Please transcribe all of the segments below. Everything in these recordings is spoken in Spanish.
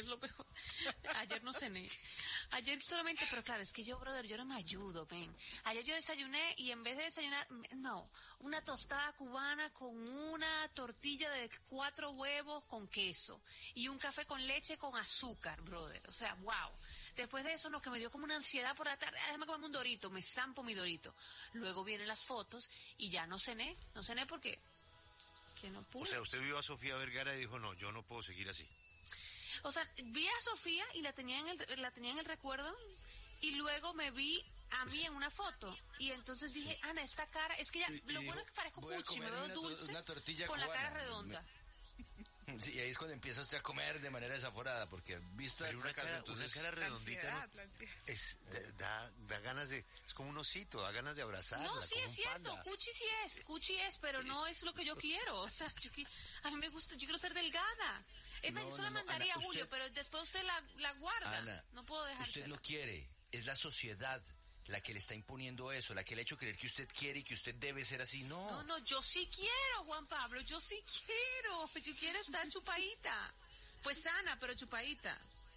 es lo peor. Ayer no cené. Ayer solamente, pero claro, es que yo, brother, yo no me ayudo, ven. Ayer yo desayuné y en vez de desayunar, no, una tostada cubana con una tortilla de 4 huevos con queso y un café con leche con azúcar, brother. O sea, wow. Después de eso, lo que me dio como una ansiedad por la tarde, déjame comerme un dorito, me zampo mi dorito. Luego vienen las fotos y ya no cené porque que no pude. O sea, usted vio a Sofía Vergara y dijo, no, yo no puedo seguir así. O sea, vi a Sofía y la tenía en el recuerdo y luego me vi a mí en una foto y entonces dije, Ana, esta cara, es que ya, Sí, lo bueno es que parezco cuchi, me veo dulce una tortilla con cubana. la cara redonda. Sí, y ahí es cuando empieza usted a comer de manera desaforada, porque vista Pero una cara redondita, la ansiedad. da ganas de, es como un osito, da ganas de abrazarla. No, sí como es un cierto, panda. cuchi es, pero no es lo que yo quiero, o sea, a mí me gusta, yo quiero ser delgada. Es más, yo se la mandaría Ana, a Julio, pero después usted la guarda, Ana, no puedo dejársela. Usted no quiere, es la sociedad la que le está imponiendo eso, la que le ha hecho creer que usted quiere y que usted debe ser así. No, yo sí quiero, Juan Pablo, yo sí quiero. Yo quiero estar chupadita. Pues sana, pero chupadita.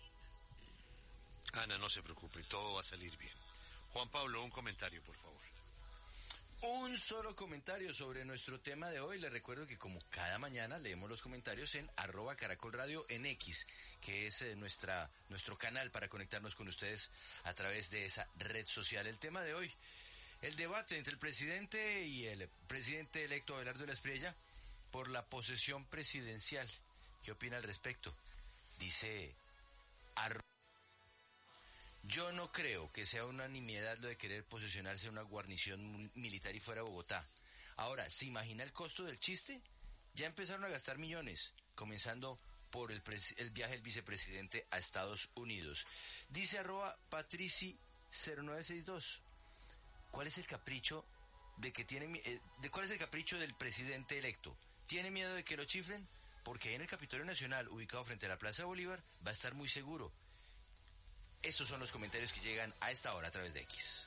Ana, no se preocupe, todo va a salir bien. Juan Pablo, un comentario, por favor. Un solo comentario sobre nuestro tema de hoy. Les recuerdo que como cada mañana leemos los comentarios en @caracolradio en X, que es nuestro canal para conectarnos con ustedes a través de esa red social. El tema de hoy, el debate entre el presidente y el presidente electo Abelardo Espriella por la posesión presidencial. ¿Qué opina al respecto? Dice yo no creo que sea una nimiedad lo de querer posesionarse una guarnición militar y fuera de Bogotá. Ahora, ¿se imagina el costo del chiste? Ya empezaron a gastar millones, comenzando por el viaje del vicepresidente a Estados Unidos. Dice @patrici0962. ¿Cuál es el capricho cuál es el capricho del presidente electo? ¿Tiene miedo de que lo chiflen? Porque ahí en el Capitolio Nacional, ubicado frente a la Plaza Bolívar, va a estar muy seguro. Esos son los comentarios que llegan a esta hora a través de X.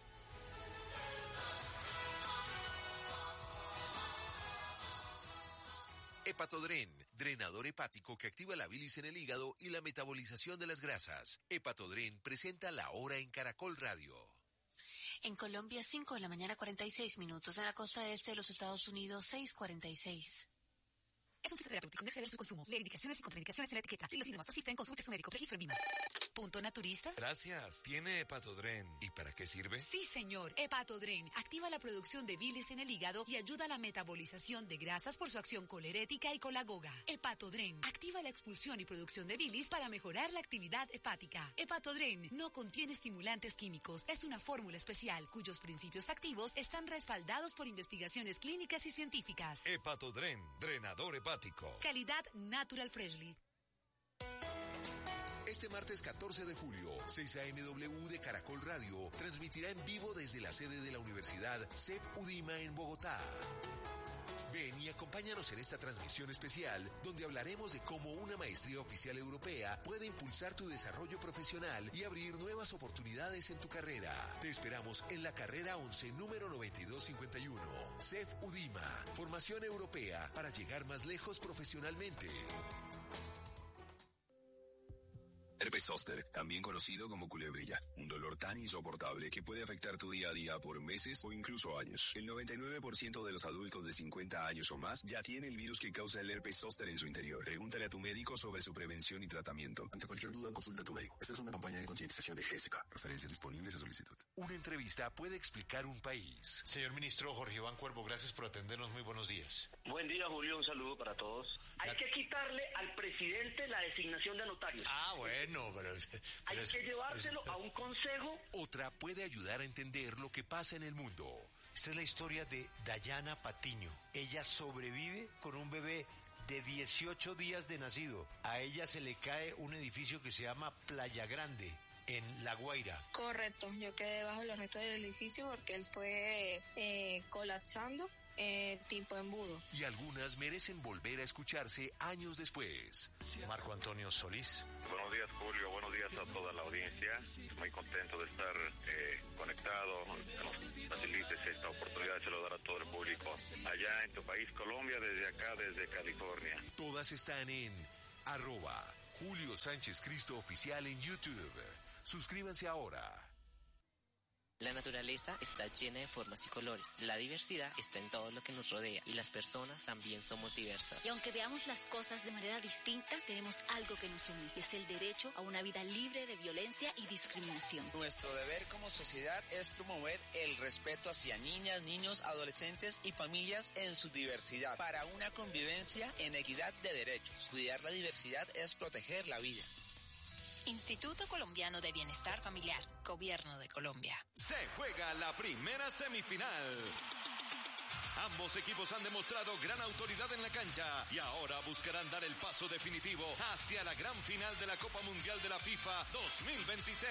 Hepatodren, drenador hepático que activa la bilis en el hígado y la metabolización de las grasas. Hepatodren presenta La Hora en Caracol Radio. En Colombia, 5 de la mañana, 46 minutos. En la costa este de los Estados Unidos, 6:46. Es un fitoterapéutico, no exceder su consumo. Lee indicaciones y contraindicaciones en la etiqueta. Si los síntomas persisten, consulte a su médico. Registro en Vima. ¿Punto naturista? Gracias. ¿Tiene Hepatodren? ¿Y para qué sirve? Sí, señor. Hepatodren activa la producción de bilis en el hígado y ayuda a la metabolización de grasas por su acción colerética y colagoga. Hepatodren activa la expulsión y producción de bilis para mejorar la actividad hepática. Hepatodren no contiene estimulantes químicos. Es una fórmula especial cuyos principios activos están respaldados por investigaciones clínicas y científicas. Hepatodren, drenador hepático. Calidad Natural Freshly. Este martes 14 de julio, 6 AMW de Caracol Radio transmitirá en vivo desde la sede de la Universidad CEP UDIMA en Bogotá. Ven y acompáñanos en esta transmisión especial donde hablaremos de cómo una maestría oficial europea puede impulsar tu desarrollo profesional y abrir nuevas oportunidades en tu carrera. Te esperamos en la carrera 11, número 9251. CEP UDIMA, formación europea para llegar más lejos profesionalmente. Herpes zóster, también conocido como culebrilla, un dolor tan insoportable que puede afectar tu día a día por meses o incluso años. El 99% de los adultos de 50 años o más ya tiene el virus que causa el herpes zóster en su interior. Pregúntale a tu médico sobre su prevención y tratamiento. Ante cualquier duda, consulta a tu médico. Esta es una campaña de concientización de GESICA. Referencias disponibles a solicitud. Una entrevista puede explicar un país. Señor ministro Jorge Iván Cuervo, gracias por atendernos. Muy buenos días. Buen día, Julio. Un saludo para todos. Hay que quitarle al presidente la designación de notarios. Bueno, pero hay que llevárselo a un consejo. Otra puede ayudar a entender lo que pasa en el mundo. Esta es la historia de Dayana Patiño. Ella sobrevive con un bebé de 18 días de nacido. A ella se le cae un edificio que se llama Playa Grande, en La Guaira. Correcto, yo quedé debajo de los restos del edificio porque él fue colapsando. Tipo embudo. Y algunas merecen volver a escucharse años después. Marco Antonio Solís. Buenos días, Julio. Buenos días a toda la audiencia. Muy contento de estar conectado. Que nos facilites esta oportunidad de saludar a todo el público allá en tu país, Colombia, desde acá, desde California. Todas están en Julio Sánchez Cristo Oficial en YouTube. Suscríbanse ahora. La naturaleza está llena de formas y colores. La diversidad está en todo lo que nos rodea y las personas también somos diversas. Y aunque veamos las cosas de manera distinta, tenemos algo que nos une. Es el derecho a una vida libre de violencia y discriminación. Nuestro deber como sociedad es promover el respeto hacia niñas, niños, adolescentes y familias en su diversidad para una convivencia en equidad de derechos. Cuidar la diversidad es proteger la vida. Instituto Colombiano de Bienestar Familiar, Gobierno de Colombia. Se juega la primera semifinal. Ambos equipos han demostrado gran autoridad en la cancha y ahora buscarán dar el paso definitivo hacia la gran final de la Copa Mundial de la FIFA 2026.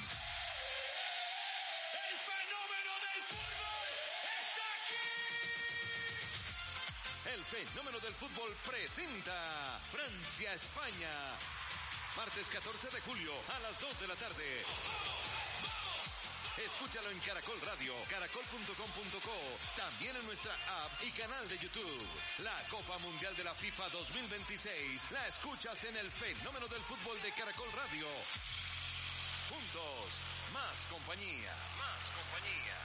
¡El fenómeno del fútbol está aquí! El fenómeno del fútbol presenta Francia-España. Martes 14 de julio a las 2 de la tarde. Escúchalo en Caracol Radio, caracol.com.co, también en nuestra app y canal de YouTube. La Copa Mundial de la FIFA 2026 la escuchas en el fenómeno del fútbol de Caracol Radio. Juntos, más compañía. Más compañía.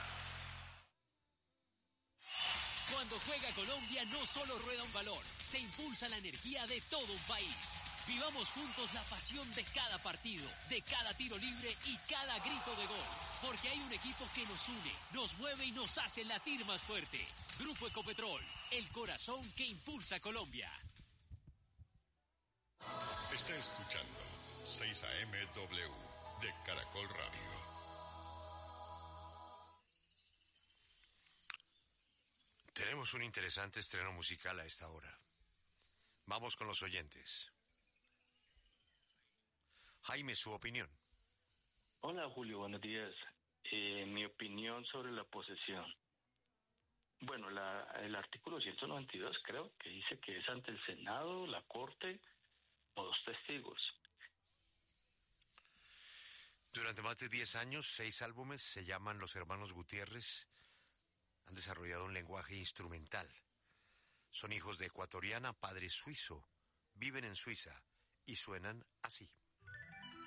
Cuando juega Colombia no solo rueda un balón, se impulsa la energía de todo un país. Vivamos juntos la pasión de cada partido, de cada tiro libre y cada grito de gol. Porque hay un equipo que nos une, nos mueve y nos hace latir más fuerte. Grupo Ecopetrol, el corazón que impulsa a Colombia. Está escuchando 6 AM-W de Caracol Radio. Tenemos un interesante estreno musical a esta hora. Vamos con los oyentes. Jaime, su opinión. Hola Julio, buenos días. Mi opinión sobre la posesión. Bueno, el artículo 192 creo que dice que es ante el Senado, la Corte o 2 testigos. Durante más de 10 años, 6 álbumes se llaman Los Hermanos Gutiérrez. Han desarrollado un lenguaje instrumental. Son hijos de ecuatoriana, padre suizo. Viven en Suiza y suenan así.